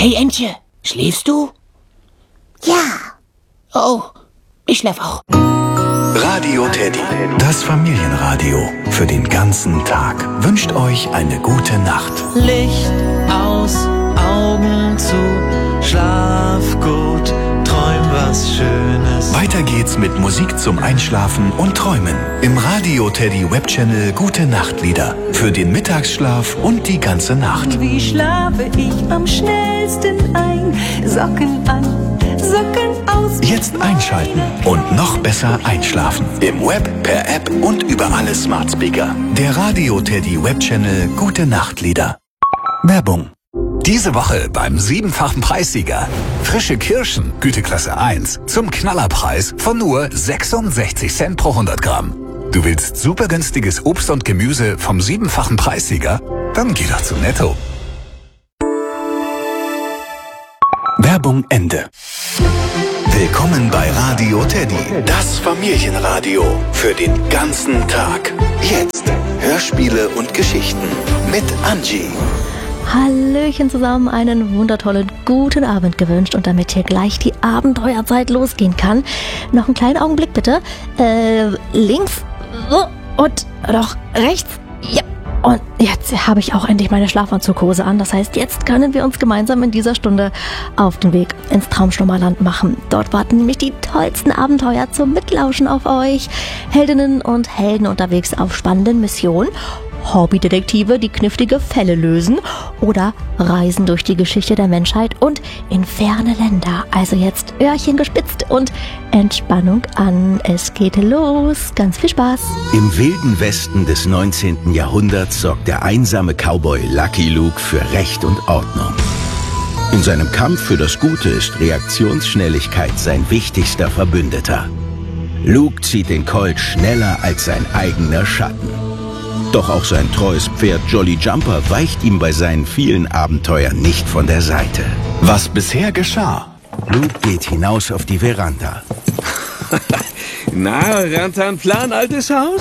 Hey Entje, schläfst du? Ja. Oh, ich schlaf auch. Radio Teddy, das Familienradio für den ganzen Tag, wünscht euch eine gute Nacht. Licht aus, Augen zu, schlaf gut, träum was Schönes. Weiter geht's mit Musik zum Einschlafen und Träumen im Radio Teddy Webchannel Gute Nachtlieder für den Mittagsschlaf und die ganze Nacht. Wie schlafe ich am schnellsten ein? Socken an, Socken aus. Jetzt einschalten und noch besser einschlafen. Im Web, per App und über alle Smart Speaker. Der Radio Teddy Webchannel Gute Nachtlieder. Werbung. Diese Woche beim 7-fachen Preissieger. Frische Kirschen, Güteklasse 1, zum Knallerpreis von nur 66 Cent pro 100 Gramm. Du willst super günstiges Obst und Gemüse vom 7-fachen Preissieger? Dann geh doch zu Netto. Werbung Ende. Willkommen bei Radio Teddy, das Familienradio für den ganzen Tag. Jetzt Hörspiele und Geschichten mit Angie. Hallöchen zusammen, einen wundervollen guten Abend gewünscht und damit hier gleich die Abenteuerzeit losgehen kann. Noch einen kleinen Augenblick bitte. Links und noch rechts. Ja. Und jetzt habe ich auch endlich meine Schlafanzughose an. Das heißt, jetzt können wir uns gemeinsam in dieser Stunde auf den Weg ins Traumschnummerland machen. Dort warten nämlich die tollsten Abenteuer zum Mitlauschen auf euch. Heldinnen und Helden unterwegs auf spannenden Missionen. Hobbydetektive, die knifflige Fälle lösen oder reisen durch die Geschichte der Menschheit und in ferne Länder. Also jetzt Öhrchen gespitzt und Entspannung an. Es geht los. Ganz viel Spaß. Im wilden Westen des 19. Jahrhunderts sorgt der einsame Cowboy Lucky Luke für Recht und Ordnung. In seinem Kampf für das Gute ist Reaktionsschnelligkeit sein wichtigster Verbündeter. Luke zieht den Colt schneller als sein eigener Schatten. Doch auch sein treues Pferd Jolly Jumper weicht ihm bei seinen vielen Abenteuern nicht von der Seite. Was bisher geschah? Luke geht hinaus auf die Veranda. Na, Rantanplan, altes Haus?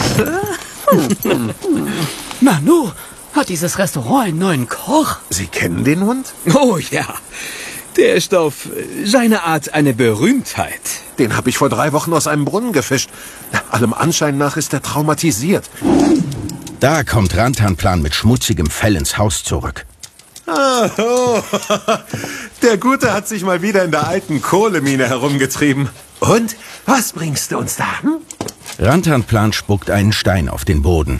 Nanu, hat dieses Restaurant einen neuen Koch? Sie kennen den Hund? Oh ja, der ist auf seine Art eine Berühmtheit. Den habe ich vor 3 Wochen aus einem Brunnen gefischt. Allem Anschein nach ist er traumatisiert. Da kommt Rantanplan mit schmutzigem Fell ins Haus zurück. Oh, der Gute hat sich mal wieder in der alten Kohlemine herumgetrieben. Und, was bringst du uns da? Rantanplan spuckt einen Stein auf den Boden.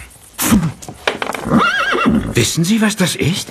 Wissen Sie, was das ist?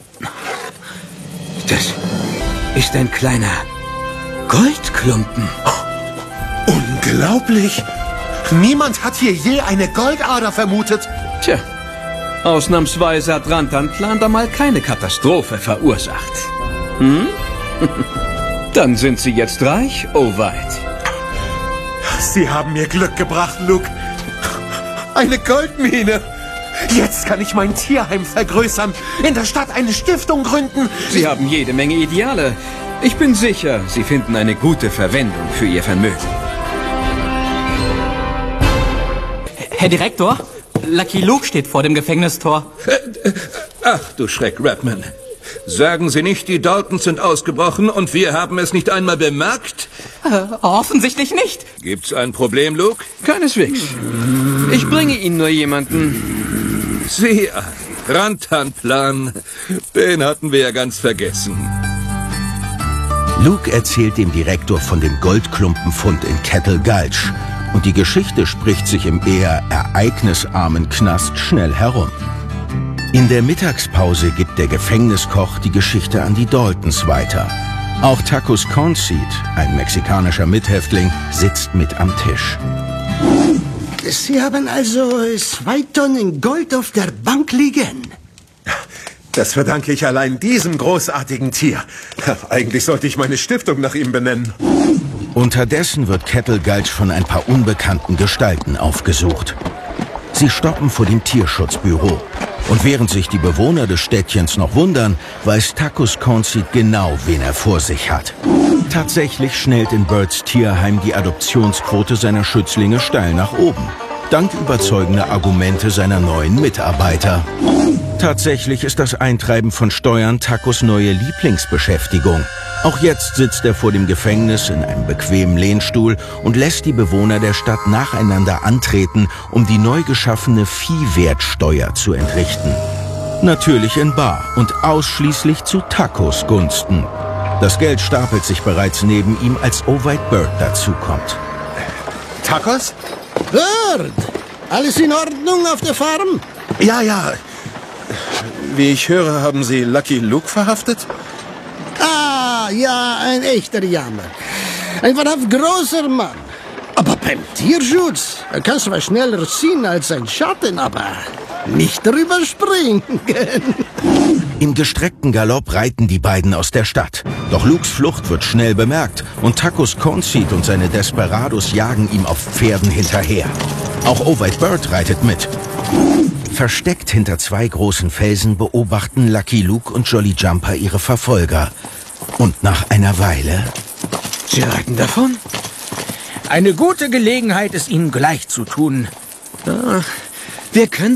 Das ist ein kleiner Goldklumpen. Oh, unglaublich! Niemand hat hier je eine Goldader vermutet. Tja, ausnahmsweise hat Rantanplan da mal keine Katastrophe verursacht. Hm? Dann sind Sie jetzt reich, oh weit. Sie haben mir Glück gebracht, Luke. Eine Goldmine. Jetzt kann ich mein Tierheim vergrößern, in der Stadt eine Stiftung gründen. Sie haben jede Menge Ideale. Ich bin sicher, Sie finden eine gute Verwendung für Ihr Vermögen. Herr Direktor, Lucky Luke steht vor dem Gefängnistor. Ach du Schreck, Redman. Sagen Sie nicht, die Daltons sind ausgebrochen und wir haben es nicht einmal bemerkt? Offensichtlich nicht. Gibt's ein Problem, Luke? Keineswegs. Ich bringe Ihnen nur jemanden. Sieh an, Rantanplan. Den hatten wir ja ganz vergessen. Luke erzählt dem Direktor von dem Goldklumpenfund in Kettle Gulch. Und die Geschichte spricht sich im eher ereignisarmen Knast schnell herum. In der Mittagspause gibt der Gefängniskoch die Geschichte an die Daltons weiter. Auch Tacos Cornseed, ein mexikanischer Mithäftling, sitzt mit am Tisch. Sie haben also 2 Tonnen Gold auf der Bank liegen? Das verdanke ich allein diesem großartigen Tier. Eigentlich sollte ich meine Stiftung nach ihm benennen. Unterdessen wird Kettle Gulch von ein paar unbekannten Gestalten aufgesucht. Sie stoppen vor dem Tierschutzbüro. Und während sich die Bewohner des Städtchens noch wundern, weiß Tacos Cornseed genau, wen er vor sich hat. Tatsächlich schnellt in Birds Tierheim die Adoptionsquote seiner Schützlinge steil nach oben. Dank überzeugender Argumente seiner neuen Mitarbeiter. Tatsächlich ist das Eintreiben von Steuern Tacos neue Lieblingsbeschäftigung. Auch jetzt sitzt er vor dem Gefängnis in einem bequemen Lehnstuhl und lässt die Bewohner der Stadt nacheinander antreten, um die neu geschaffene Viehwertsteuer zu entrichten. Natürlich in bar und ausschließlich zu Tacos Gunsten. Das Geld stapelt sich bereits neben ihm, als White Bird dazukommt. Tacos? Bird! Alles in Ordnung auf der Farm? Ja. Wie ich höre, haben Sie Lucky Luke verhaftet? Ah, ja, ein echter Jammer. Ein wahrhaft großer Mann. Aber beim Tierschutz, er kann zwar schneller ziehen als ein Schatten, aber nicht drüber springen. Im gestreckten Galopp reiten die beiden aus der Stadt. Doch Lukes Flucht wird schnell bemerkt und Tacos Coneseed und seine Desperados jagen ihm auf Pferden hinterher. Auch White Bird reitet mit. Versteckt hinter 2 großen Felsen beobachten Lucky Luke und Jolly Jumper ihre Verfolger. Und nach einer Weile... Sie reiten davon? Eine gute Gelegenheit, es ihnen gleich zu tun. Wir können